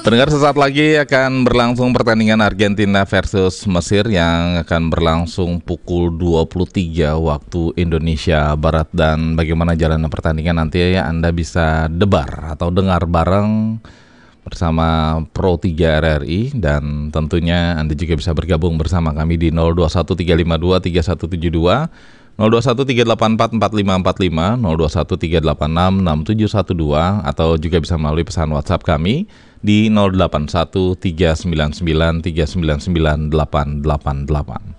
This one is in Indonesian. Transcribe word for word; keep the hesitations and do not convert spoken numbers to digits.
Pendengar, sesaat lagi akan berlangsung pertandingan Argentina versus Mesir yang akan berlangsung pukul dua puluh tiga waktu Indonesia Barat. Dan bagaimana jalannya pertandingan nanti Anda bisa debar atau dengar bareng bersama Pro tiga R R I, dan tentunya Anda juga bisa bergabung bersama kami di nol dua satu tiga lima dua tiga satu tujuh dua, nol dua satu tiga delapan empat empat lima empat lima, nol dua satu tiga delapan enam enam tujuh satu dua, atau juga bisa melalui pesan WhatsApp kami di nol delapan satu tiga sembilan sembilan tiga sembilan sembilan delapan delapan delapan.